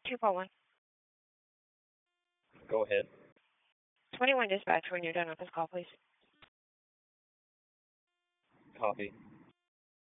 241. Go ahead. 21 dispatch when you're done with this call, please. Copy.